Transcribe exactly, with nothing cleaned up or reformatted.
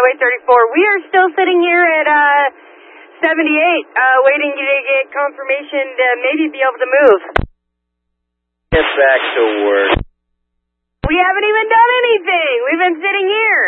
Highway thirty-four. We are still sitting here at uh, seventy-eight, uh, waiting to get confirmation to maybe be able to move. Get back to work. We haven't even done anything. We've been sitting here.